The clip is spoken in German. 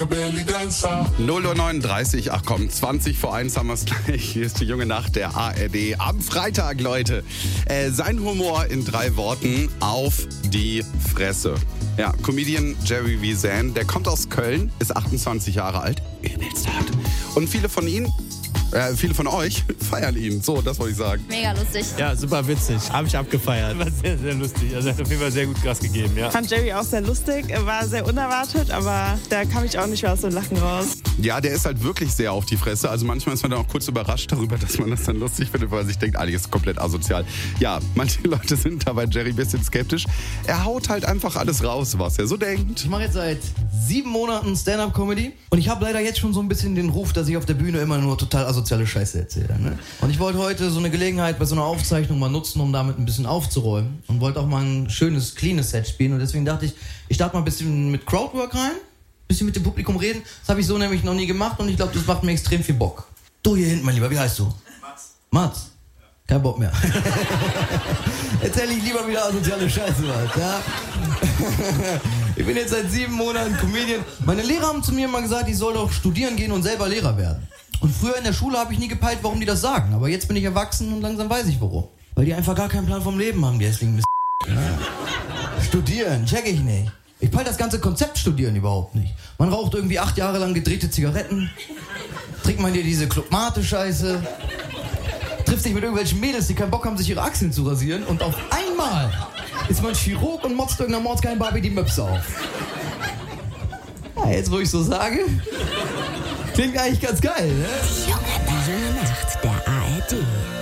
0:39 Uhr, ach komm, 20 vor 1 haben wir es gleich. Hier ist die junge Nacht der ARD am Freitag, Leute. Sein Humor in 3 Worten: auf die Fresse. Ja, Comedian Jerry Wiesän, der kommt aus Köln, ist 28 Jahre alt, übelst hart. Und viele von euch feiern ihn. So, das wollte ich sagen. Mega lustig. Ja, super witzig. Habe ich abgefeiert. War sehr, sehr lustig. Also hat auf jeden Fall sehr gut Gas gegeben, ja. Ich fand Jerry auch sehr lustig. Er war sehr unerwartet, aber da kam ich auch nicht mehr aus dem Lachen raus. Ja, der ist halt wirklich sehr auf die Fresse. Also manchmal ist man dann auch kurz überrascht darüber, dass man das dann lustig findet, weil man sich denkt, alles ist komplett asozial. Ja, manche Leute sind da bei Jerry ein bisschen skeptisch. Er haut halt einfach alles raus, was er so denkt. Ich mache jetzt seit 7 Monaten Stand-Up-Comedy und ich habe leider jetzt schon so ein bisschen den Ruf, dass ich auf der Bühne immer nur total asoziale Scheiße erzähle. Ne? Und ich wollte heute so eine Gelegenheit bei so einer Aufzeichnung mal nutzen, um damit ein bisschen aufzuräumen und wollte auch mal ein schönes, cleanes Set spielen und deswegen dachte ich, ich starte mal ein bisschen mit Crowdwork rein, ein bisschen mit dem Publikum reden. Das habe ich so nämlich noch nie gemacht und ich glaube, das macht mir extrem viel Bock. Du hier hinten, mein Lieber, wie heißt du? Mats. Kein Bock mehr. Erzähl ich lieber wieder asoziale Scheiße, was, ja? Ich bin jetzt seit 7 Monaten Comedian. Meine Lehrer haben zu mir immer gesagt, ich soll doch studieren gehen und selber Lehrer werden. Und früher in der Schule habe ich nie gepeilt, warum die das sagen. Aber jetzt bin ich erwachsen und langsam weiß ich warum. Weil die einfach gar keinen Plan vom Leben haben, die hässlichen ja. Studieren, check ich nicht. Ich peil das ganze Konzept Studieren überhaupt nicht. Man raucht irgendwie 8 Jahre lang gedrehte Zigaretten. Trinkt man dir diese Club-Mate-Scheiße. Trifft sich mit irgendwelchen Mädels, die keinen Bock haben, sich ihre Achseln zu rasieren. Und auf einmal ist man Chirurg und motzt irgendeiner Mordskein Barbie die Möpse auf. Ja, jetzt wo ich so sage, klingt eigentlich ganz geil, ne? Die junge Nacht der ARD.